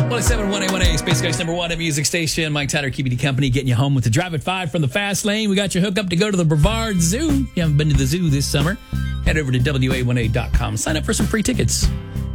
107.1A, Space Coast number one at Music Station. Mike Tyler, KBD Company, getting you home with the Drive at 5 from the Fast Lane. We got you hooked up to go to the Brevard Zoo. If you haven't been to the zoo this summer, head over to WA1A.com. Sign up for some free tickets.